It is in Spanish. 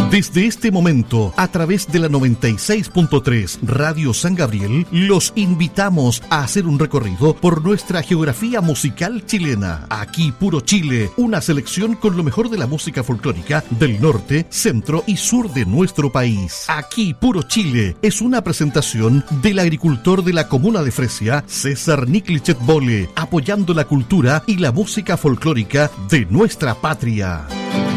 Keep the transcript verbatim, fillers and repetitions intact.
Desde este momento, a través de la noventa y seis punto tres Radio San Gabriel, los invitamos a hacer un recorrido por nuestra geografía musical chilena. Aquí Puro Chile, una selección con lo mejor de la música folclórica del norte, centro y sur de nuestro país. Aquí Puro Chile es una presentación del agricultor de la comuna de Fresia, César Niklichet Bole, apoyando la cultura y la música folclórica de nuestra patria.